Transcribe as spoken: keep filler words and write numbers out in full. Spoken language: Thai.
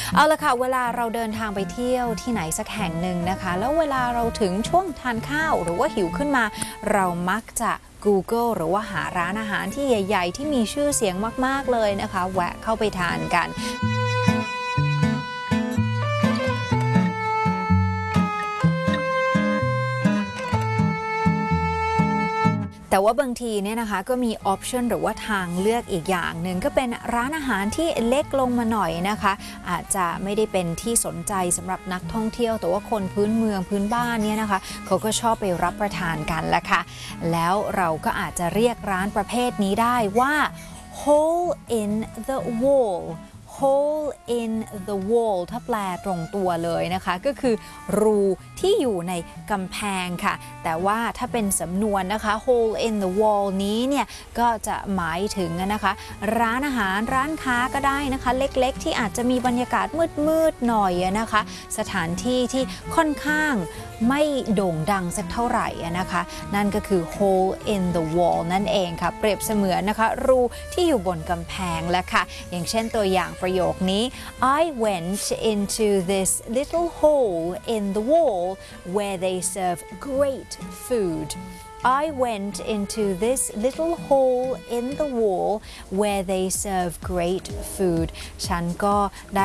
เอาละค่ะเวลาเราเดินทางไปเที่ยวที่ไหนสักแห่งหนึ่งนะคะแล้วเวลาเราถึงช่วงทานข้าวหรือว่าหิวขึ้นมาเรามักจะ Google หรือว่าหาร้านอาหารที่ใหญ่ๆที่มีชื่อเสียงมากๆเลยนะคะแวะเข้าไปทานกันแต่ว่าบางทีเนี่ยนะคะก็มีออปชันหรือว่าทางเลือกอีกอย่างหนึ่งก็เป็นร้านอาหารที่เล็กลงมาหน่อยนะคะอาจจะไม่ได้เป็นที่สนใจสำหรับนักท่องเที่ยวแต่ว่าคนพื้นเมืองพื้นบ้านเนี่ยนะคะเขาก็ชอบไปรับประทานกันแหละค่ะแล้วเราก็อาจจะเรียกร้านประเภทนี้ได้ว่า hole in the wall hole in the wall ถ้าแปลตรงตัวเลยนะคะก็คือรูที่อยู่ในกำแพงค่ะแต่ว่าถ้าเป็นสำนวนนะคะ hole in the wall นี้เนี่ยก็จะหมายถึงนะคะร้านอาหารร้านค้าก็ได้นะคะเล็กๆที่อาจจะมีบรรยากาศมืดๆหน่อยนะคะสถานที่ที่ค่อนข้างไม่โด่งดังสักเท่าไหร่นะคะนั่นก็คือ hole in the wall นั่นเองค่ะเปรียบเสมือนนะคะรูที่อยู่บนกำแพงแล้วค่ะอย่างเช่นตัวอย่างประโยคนี้ I went into this little hole in the wall where they serve great food I went into this little hole in the wall where they serve great food ฉันก็ได้